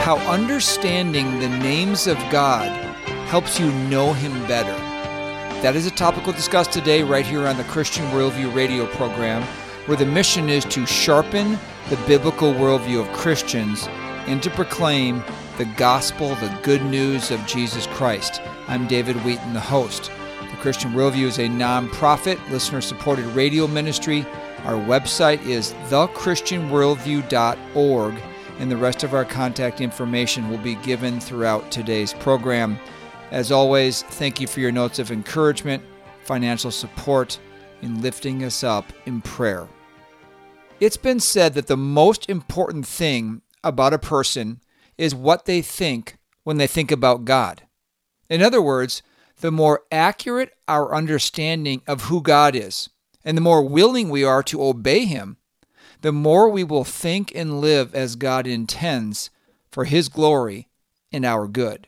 how understanding the names of God helps you know Him better. That is a topic we'll discuss today right here on the Christian Worldview radio program, where the mission is to sharpen the biblical worldview of Christians and to proclaim the gospel, the good news of Jesus Christ. I'm David Wheaton, the host. The Christian Worldview is a non-profit, listener-supported radio ministry. Our website is thechristianworldview.org, and the rest of our contact information will be given throughout today's program. As always, thank you for your notes of encouragement, financial support, and lifting us up in prayer. It's been said that the most important thing about a person is what they think when they think about God. In other words, the more accurate our understanding of who God is, and the more willing we are to obey Him, the more we will think and live as God intends for His glory and our good.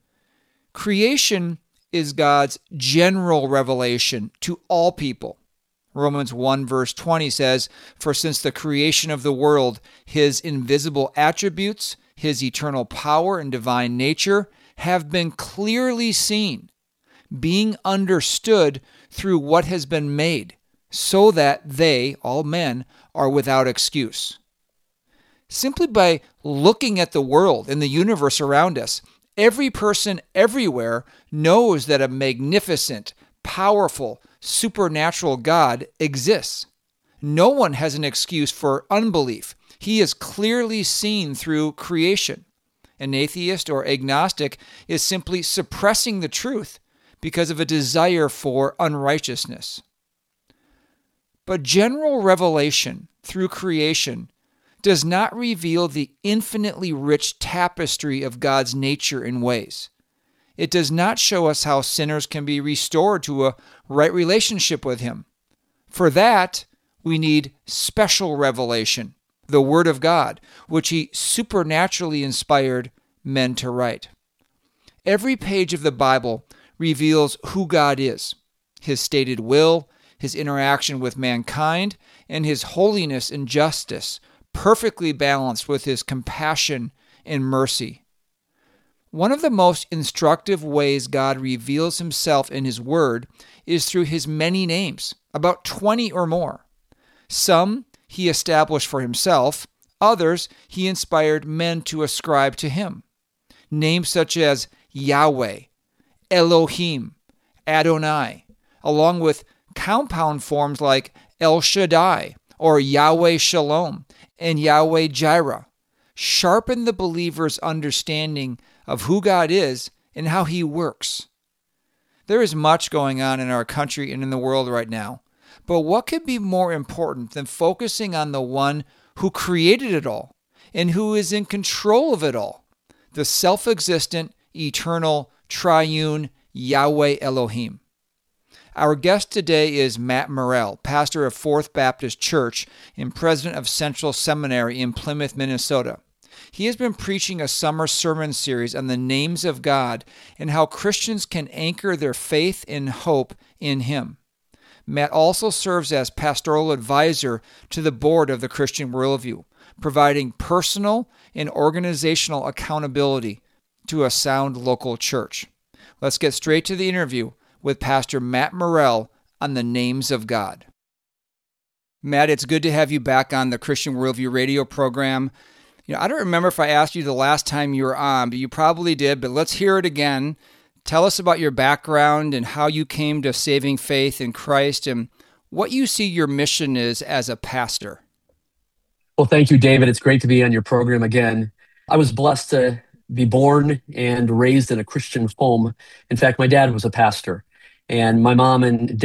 Creation is God's general revelation to all people. Romans 1 verse 20 says, "For since the creation of the world, His invisible attributes, His eternal power and divine nature have been clearly seen, being understood through what has been made, so that they, all men, are without excuse." Simply by looking at the world and the universe around us, every person everywhere knows that a magnificent, powerful, supernatural God exists. No one has an excuse for unbelief. He is clearly seen through creation. An atheist or agnostic is simply suppressing the truth because of a desire for unrighteousness. But general revelation through creation does not reveal the infinitely rich tapestry of God's nature and ways. It does not show us how sinners can be restored to a right relationship with Him. For that, we need special revelation, the Word of God, which He supernaturally inspired men to write. Every page of the Bible reveals who God is, His stated will, His interaction with mankind, and His holiness and justice, perfectly balanced with His compassion and mercy. One of the most instructive ways God reveals Himself in His Word is through His many names, about 20 or more. Some He established for Himself, others He inspired men to ascribe to Him. Names such as Yahweh, Elohim, Adonai, along with compound forms like El Shaddai or Yahweh Shalom and Yahweh Jireh, sharpen the believer's understanding of who God is and how He works. There is much going on in our country and in the world right now, but what could be more important than focusing on the one who created it all and who is in control of it all, the self-existent, eternal, triune Yahweh Elohim? Our guest today is Matt Morrell, pastor of Fourth Baptist Church and president of Central Seminary in Plymouth, Minnesota. He has been preaching a summer sermon series on the names of God and how Christians can anchor their faith and hope in Him. Matt also serves as pastoral advisor to the board of the Christian Worldview, providing personal and organizational accountability to a sound local church. Let's get straight to the interview with Pastor Matt Morrell on the names of God. Matt, it's good to have you back on the Christian Worldview radio program. I don't remember if I asked you the last time you were on, but you probably did, but let's hear it again. Tell us about your background and how you came to saving faith in Christ and what you see your mission is as a pastor. Well, thank you, David. It's great to be on your program again. I was blessed to be born and raised in a Christian home. In fact, my dad was a pastor, and my mom and